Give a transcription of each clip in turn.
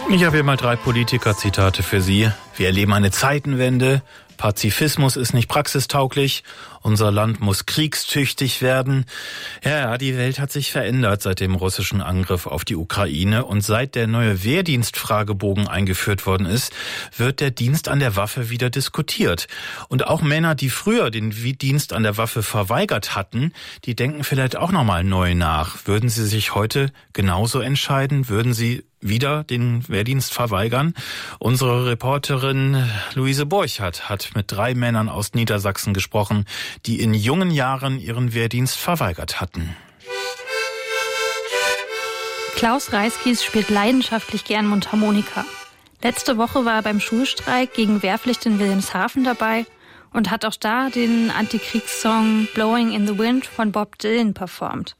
Ich habe hier mal 3 Politiker-Zitate für Sie. Wir erleben eine Zeitenwende. Pazifismus ist nicht praxistauglich. Unser Land muss kriegstüchtig werden. Ja, die Welt hat sich verändert seit dem russischen Angriff auf die Ukraine. Und seit der neue Wehrdienstfragebogen eingeführt worden ist, wird der Dienst an der Waffe wieder diskutiert. Und auch Männer, die früher den Dienst an der Waffe verweigert hatten, die denken vielleicht auch nochmal neu nach. Würden sie sich heute genauso entscheiden? Würden sie wieder den Wehrdienst verweigern? Unsere Reporterin Luise Borchardt hat mit 3 Männern aus Niedersachsen gesprochen, die in jungen Jahren ihren Wehrdienst verweigert hatten. Klaus Reiskies spielt leidenschaftlich gern Mundharmonika. Letzte Woche war er beim Schulstreik gegen Wehrpflicht in Wilhelmshaven dabei und hat auch da den Antikriegssong Blowing in the Wind von Bob Dylan performt.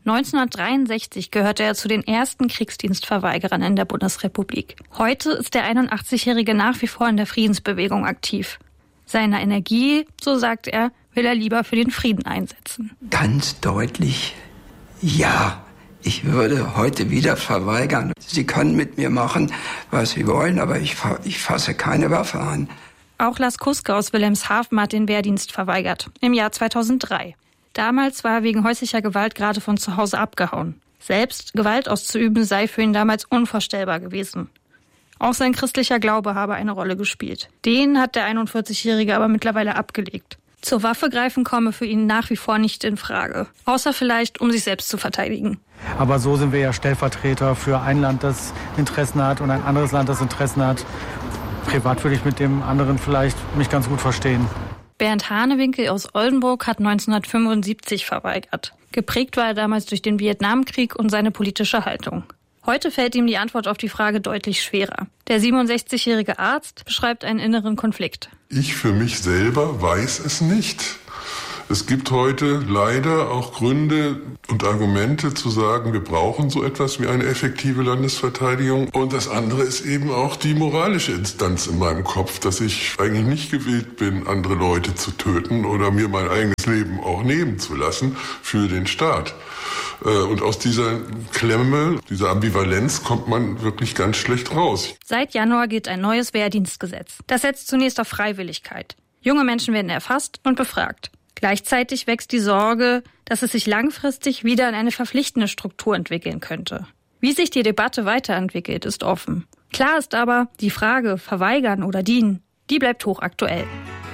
1963 gehörte er zu den ersten Kriegsdienstverweigerern in der Bundesrepublik. Heute ist der 81-Jährige nach wie vor in der Friedensbewegung aktiv. Seine Energie, so sagt er, will er lieber für den Frieden einsetzen. Ganz deutlich, ja, ich würde heute wieder verweigern. Sie können mit mir machen, was Sie wollen, aber ich fasse keine Waffe an. Auch Lars Kuske aus Wilhelmshaven hat den Wehrdienst verweigert, im Jahr 2003. Damals war er wegen häuslicher Gewalt gerade von zu Hause abgehauen. Selbst Gewalt auszuüben sei für ihn damals unvorstellbar gewesen. Auch sein christlicher Glaube habe eine Rolle gespielt. Den hat der 41-Jährige aber mittlerweile abgelegt. Zur Waffe greifen komme für ihn nach wie vor nicht in Frage. Außer vielleicht, um sich selbst zu verteidigen. Aber so sind wir ja Stellvertreter für ein Land, das Interessen hat und ein anderes Land, das Interessen hat. Privat würde ich mit dem anderen vielleicht mich ganz gut verstehen. Bernd Hanewinkel aus Oldenburg hat 1975 verweigert. Geprägt war er damals durch den Vietnamkrieg und seine politische Haltung. Heute fällt ihm die Antwort auf die Frage deutlich schwerer. Der 67-jährige Arzt beschreibt einen inneren Konflikt. Ich für mich selber weiß es nicht. Es gibt heute leider auch Gründe und Argumente zu sagen, wir brauchen so etwas wie eine effektive Landesverteidigung. Und das andere ist eben auch die moralische Instanz in meinem Kopf, dass ich eigentlich nicht gewillt bin, andere Leute zu töten oder mir mein eigenes Leben auch nehmen zu lassen für den Staat. Und aus dieser Klemme, dieser Ambivalenz kommt man wirklich ganz schlecht raus. Seit Januar gilt ein neues Wehrdienstgesetz. Das setzt zunächst auf Freiwilligkeit. Junge Menschen werden erfasst und befragt. Gleichzeitig wächst die Sorge, dass es sich langfristig wieder in eine verpflichtende Struktur entwickeln könnte. Wie sich die Debatte weiterentwickelt, ist offen. Klar ist aber, die Frage verweigern oder dienen, die bleibt hochaktuell.